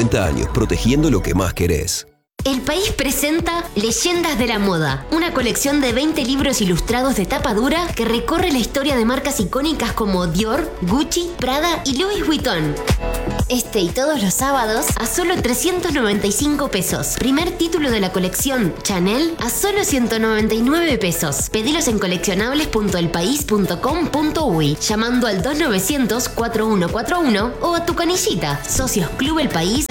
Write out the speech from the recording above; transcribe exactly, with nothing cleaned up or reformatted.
cincuenta años, protegiendo lo que más querés. El País presenta Leyendas de la Moda, una colección de veinte libros ilustrados de tapa dura que recorre la historia de marcas icónicas como Dior, Gucci, Prada y Louis Vuitton. Este y todos los sábados a solo trescientos noventa y cinco pesos. Primer título de la colección Chanel a solo ciento noventa y nueve pesos. Pedilos en coleccionables punto el país punto com punto uy llamando al dos novecientos, cuatro uno cuatro uno o a tu canillita. Socios Club El País